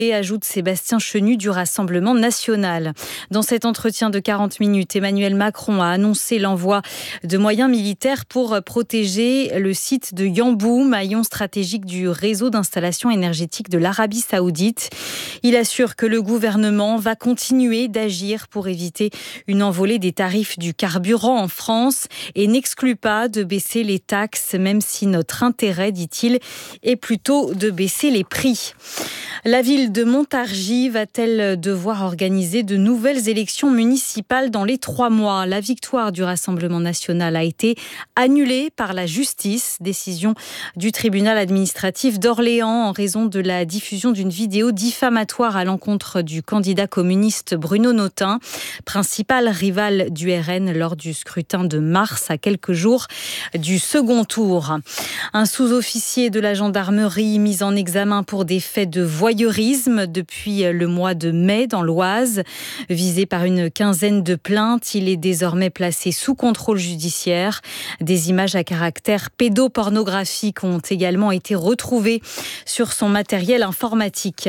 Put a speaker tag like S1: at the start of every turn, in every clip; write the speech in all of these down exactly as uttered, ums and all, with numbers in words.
S1: Et ajoute Sébastien Chenu du Rassemblement national. Dans cet entretien de quarante minutes, Emmanuel Macron a annoncé l'envoi de moyens militaires pour protéger le site de Yanbu, maillon stratégique du réseau d'installation énergétique de l'Arabie Saoudite. Il assure que le gouvernement va continuer d'agir pour éviter une envolée des tarifs du carburant en France et n'exclut pas de baisser les taxes, même si notre intérêt, dit-il, est plutôt de baisser les prix. La ville de Montargis va-t-elle devoir organiser de nouvelles élections municipales dans les trois mois ? La victoire du Rassemblement national a été annulée par la justice. Décision du tribunal administratif d'Orléans en raison de la diffusion d'une vidéo diffamatoire à l'encontre du candidat communiste Bruno Notin, principal rival du R N lors du scrutin de mars, à quelques jours du second tour. Un sous-officier de la gendarmerie mis en examen pour des faits de voyeurisme depuis le mois de mai dans l'Oise. Visé par une quinzaine de plaintes, il est désormais placé sous contrôle judiciaire. Des images à caractère pédopornographique ont également été retrouvées sur son matériel informatique.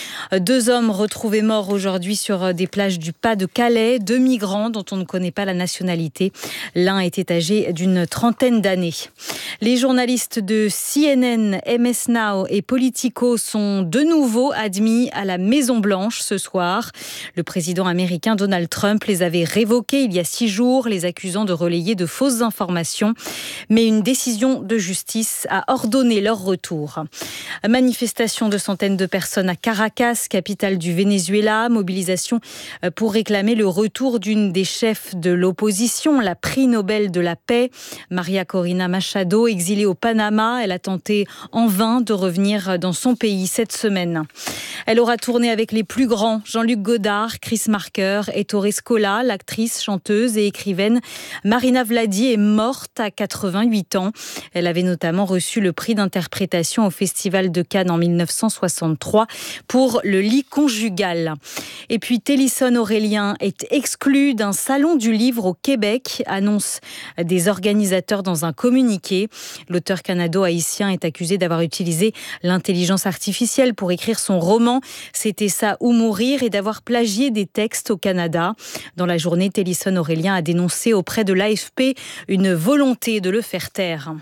S1: Deux hommes retrouvés morts aujourd'hui sur des plages du Pas-de-Calais, deux migrants dont on ne connaît pas la nationalité. L'un était âgé d'une trentaine d'années. Les journalistes de C N N, M S Now et Politico sont de nouveau admis à la Maison-Blanche ce soir. Le président américain Donald Trump les avait révoqués il y a six jours, les accusant de relayer de fausses informations. Mais une décision de justice a ordonné leur retour. Manifestation de centaines de personnes à Caracas, capitale du Venezuela. Mobilisation pour réclamer le retour d'une des chefs de l'opposition, la prix Nobel de la paix, Maria Corina Machado, exilée au Panama. Elle a tenté en vain de revenir dans son pays cette semaine. Elle aura tourné avec les plus grands, Jean-Luc Godard, Chris Marker, Ettore Scola. L'actrice, chanteuse et écrivaine Marina Vladi est morte à quatre-vingt-huit ans. Elle avait notamment reçu le prix d'interprétation au Festival de Cannes en mille neuf cent soixante-trois pour Le lit conjugal. Et puis Télisson Aurélien est exclu d'un salon du livre au Québec, annonce des organisateurs dans un communiqué. L'auteur canado-haïtien est accusé d'avoir utilisé l'intelligence artificielle pour écrire son roman « C'était ça ou mourir » et d'avoir plagié des textes au Canada. Dans la journée, Télisson Aurélien a dénoncé auprès de l'A F P une volonté de le faire taire.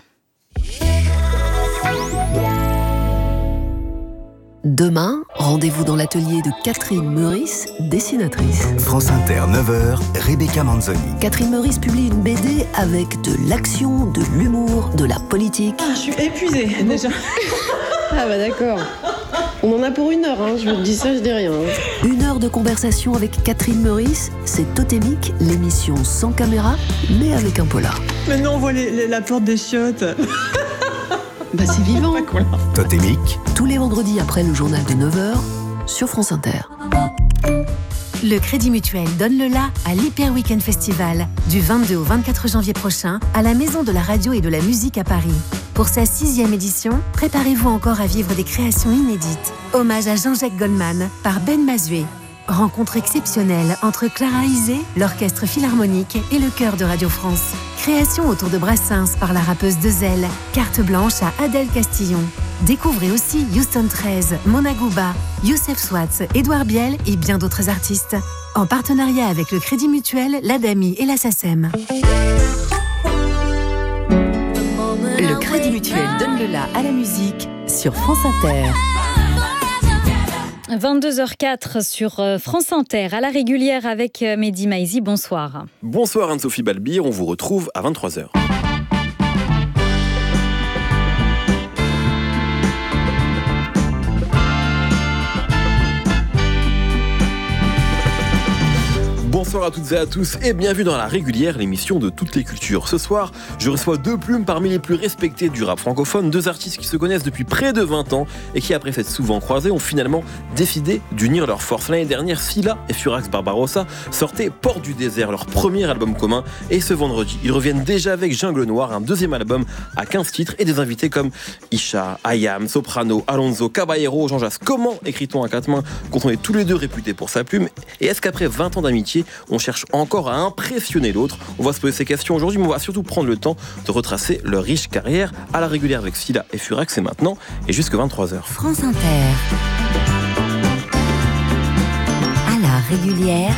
S2: Demain, rendez-vous dans l'atelier de Catherine Meurice, dessinatrice.
S3: France Inter, neuf heures, Rebecca Manzoni.
S2: Catherine Meurice publie une B D avec de l'action, de l'humour, de la politique.
S4: Ah, je suis épuisée déjà.
S5: Ah bah d'accord. On en a pour une heure, hein. Je vous dis ça, je dis rien. Hein.
S2: Une heure de conversation avec Catherine Meurice, c'est Totémique, l'émission sans caméra, mais avec un polar.
S4: Maintenant on voit les, les, la porte des chiottes.
S5: Bah c'est vivant.
S3: Totémique.
S2: Tous les vendredis après le journal de neuf heures sur France Inter.
S6: Le Crédit Mutuel donne le la à l'Hyper Weekend Festival du vingt-deux au vingt-quatre janvier prochain à la Maison de la Radio et de la Musique à Paris. Pour sa sixième édition, préparez-vous encore à vivre des créations inédites. Hommage à Jean-Jacques Goldman par Ben Mazué. Rencontre exceptionnelle entre Clara Isé, l'Orchestre Philharmonique et le Chœur de Radio France. Création autour de Brassens par la rappeuse Dezel. Carte blanche à Adèle Castillon. Découvrez aussi Houston treize, Mona Gouba, Youssef Swatz, Édouard Biel et bien d'autres artistes. En partenariat avec le Crédit Mutuel, l'Adami et la SACEM.
S2: Le Crédit Mutuel donne le la à la musique sur France Inter.
S1: vingt-deux heures quatre sur France Inter, à la régulière avec Mehdi Maizi. Bonsoir.
S7: Bonsoir Anne-Sophie Balbir, on vous retrouve à vingt-trois heures. Bonsoir à toutes et à tous et bienvenue dans la régulière, l'émission de toutes les cultures. Ce soir, je reçois deux plumes parmi les plus respectées du rap francophone, deux artistes qui se connaissent depuis près de vingt ans et qui, après s'être souvent croisés, ont finalement décidé d'unir leurs forces. L'année dernière, Scylla et Furax Barbarossa sortaient Port du désert, leur premier album commun, et ce vendredi, ils reviennent déjà avec Jungle Noir, un deuxième album à quinze titres et des invités comme Isha, Ayam, Soprano, Alonso, Caballero, Jean Jass. Comment écrit-on à quatre mains quand on est tous les deux réputés pour sa plume? Et est-ce qu'après vingt ans d'amitié, on cherche encore à impressionner l'autre? On va se poser ces questions aujourd'hui, mais on va surtout prendre le temps de retracer leur riche carrière à la régulière avec Scylla et Furax. C'est maintenant et jusqu'à vingt-trois heures.
S6: France Inter.
S8: régulière,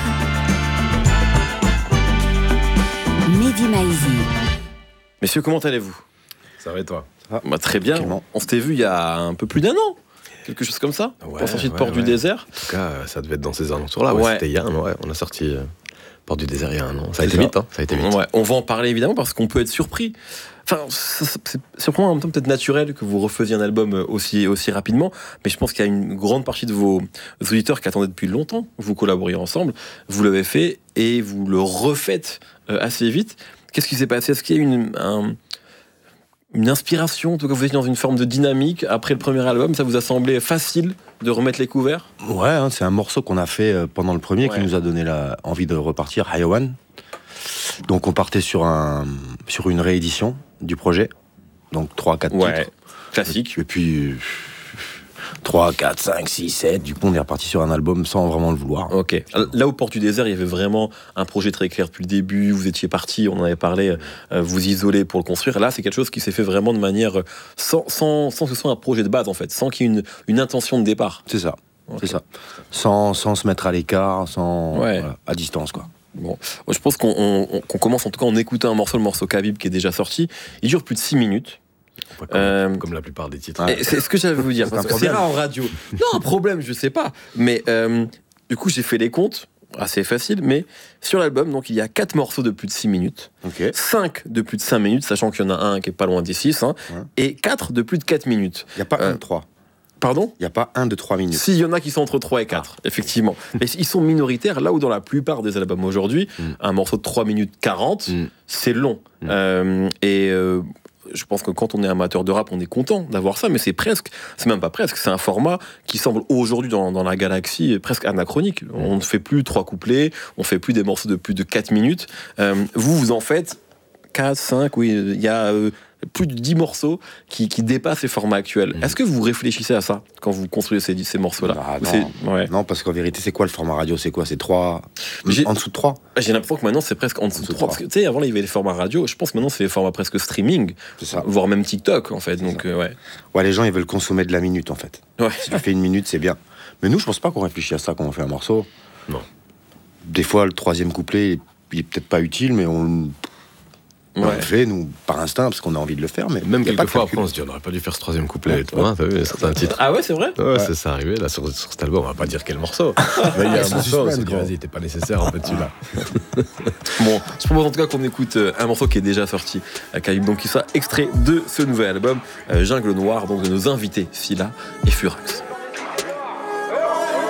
S8: Mehdi Maizi.
S7: Messieurs, comment allez-vous ?
S9: Ça va et toi ?
S7: Bah, très bien.
S9: Tranquillement.
S7: On s'était vu il y a un peu plus d'un an. Quelque chose comme ça.
S9: Ouais,
S7: pour sortir de
S9: ouais,
S7: Port
S9: ouais.
S7: du Désert.
S9: En tout cas, ça devait être dans ces alentours-là. Ouais,
S7: Ouais.
S9: C'était il y a un an. Ouais. On a sorti euh, Port du Désert il y a un an. Ça a
S7: C'est
S9: été
S7: ça.
S9: vite. Hein. Ça a été vite.
S7: Ouais, on va en parler évidemment parce qu'on peut être surpris. Enfin, c'est c'est surprenant en même temps, peut-être naturel que vous refaisiez un album aussi, aussi rapidement, mais je pense qu'il y a une grande partie de vos auditeurs qui attendaient depuis longtemps que vous collaboriez ensemble. Vous l'avez fait et vous le refaites euh, assez vite. Qu'est-ce qui s'est passé ? Est-ce qu'il y a eu une, un, une inspiration ? En tout cas, vous étiez dans une forme de dynamique après le premier album. Ça vous a semblé facile de remettre les couverts ?
S10: Ouais, hein, c'est un morceau qu'on a fait euh, pendant le premier
S7: Ouais.
S10: qui nous a donné la envie de repartir, Hayawan. Donc on partait sur, un, sur une réédition du projet, donc trois quatre
S7: Ouais,
S10: titres.
S7: classique.
S10: Et puis trois, quatre, cinq, six, sept, du coup on est reparti sur un album sans vraiment le vouloir.
S7: Ok. Là, au Port du Désert, il y avait vraiment un projet très clair depuis le début. Vous étiez parti, on en avait parlé, euh, vous isoler pour le construire. Là, c'est quelque chose qui s'est fait vraiment de manière euh, sans, sans, sans que ce soit un projet de base, en fait, sans qu'il y ait une, une intention de départ.
S10: C'est ça,
S7: Ok.
S10: c'est ça. Sans, sans se mettre à l'écart, sans,
S7: Ouais.
S10: voilà, à distance quoi.
S7: Bon, je pense qu'on on- qu'on commence en tout cas en écoutant un morceau, le morceau Khabib qui est déjà sorti. Il dure plus de six minutes.
S9: Ouais, comme,
S7: Euh,
S9: comme la plupart des titres.
S7: Et c'est ce que j'allais vous dire.
S10: C'est
S7: parce
S10: un
S7: que C'est
S10: problème.
S7: rare en radio. Non, un problème, je sais pas. Mais euh, du coup, j'ai fait les comptes. Assez facile. Mais sur l'album, donc il y a quatre morceaux de plus de six minutes.
S10: Ok.
S7: cinq de plus de cinq minutes, sachant qu'il y en a un qui est pas loin des six. Hein,
S10: Ouais.
S7: et quatre de plus de quatre minutes.
S10: Il n'y a pas
S7: Euh,
S10: un de trois.
S7: Pardon ?
S10: Il n'y a pas un de trois minutes.
S7: S'il y en a qui sont entre trois et quatre, effectivement. Mais ils sont minoritaires, là où dans la plupart des albums aujourd'hui,
S10: Mm.
S7: un morceau de trois minutes quarante,
S10: Mm.
S7: c'est long.
S10: Mm.
S7: Euh, et euh, je pense que quand on est amateur de rap, on est content d'avoir ça, mais c'est presque, c'est même pas presque, c'est un format qui semble aujourd'hui dans, dans la galaxie presque anachronique. On ne fait plus trois couplets, on fait plus des morceaux de plus de quatre minutes. Euh, vous, vous en faites quatre, cinq, oui, il y a... euh, plus de dix morceaux qui, qui dépassent les formats actuels.
S10: Mmh.
S7: Est-ce que vous réfléchissez à ça quand vous construisez ces, ces morceaux-là
S10: Ah,
S7: Ou
S10: non.
S7: c'est- ouais.
S10: Non, parce qu'en vérité, c'est quoi le format radio ? C'est quoi ? C'est trois.
S7: J'ai-
S10: En dessous de trois ?
S7: J'ai l'impression que maintenant c'est presque en dessous de trois. Parce que tu sais, avant là, il y avait les formats radio. Je pense que maintenant c'est les formats presque streaming,
S10: C'est ça.
S7: voire même TikTok en fait.
S10: C'est
S7: Donc
S10: ça.
S7: euh, ouais.
S10: Ouais, les gens, ils veulent consommer de la minute, en fait.
S7: Ouais.
S10: Si tu fais une minute, c'est bien. Mais nous, je pense pas qu'on réfléchit à ça quand on fait un morceau.
S9: Non.
S10: Des fois, le troisième couplet, il est peut-être pas utile, mais on, on
S7: Ouais.
S10: le fait, nous, par instinct, parce qu'on a envie de le faire. Mais
S9: Même
S10: il y a pas de
S9: quelquefois,
S10: calcul.
S9: après, on se dit, on n'aurait pas dû faire ce troisième couplet.
S10: Ouais.
S9: et tout, hein, t'as vu, certains titres.
S7: Ah ouais, c'est vrai.
S9: Ouais, c'est ça arrivé là sur, sur cet album. On va pas dire quel morceau. Mais il y a un
S10: C'est
S9: morceau, on s'est
S10: suspense,
S9: dit,
S10: gros.
S9: vas-y, t'es pas nécessaire en fait celui-là.
S7: Bon, je propose en tout cas qu'on écoute euh, un morceau qui est déjà sorti à Khabib, donc qui sera extrait de ce nouvel album, euh, Jungle Noir, donc de nos invités Fila et Furax.